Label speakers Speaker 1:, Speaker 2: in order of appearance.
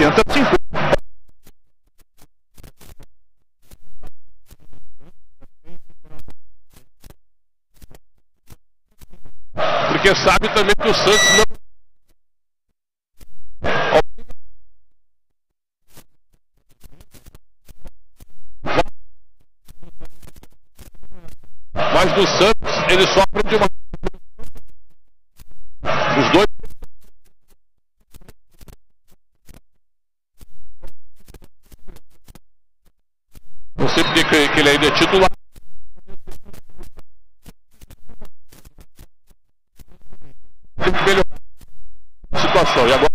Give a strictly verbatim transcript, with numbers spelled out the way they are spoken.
Speaker 1: oitenta a cinquenta. Porque sabe também que o Santos não... Mas do Santos, ele sofre de uma... Os dois... Não sei porque que ele ainda é titular. Tem que melhorar a situação. E agora...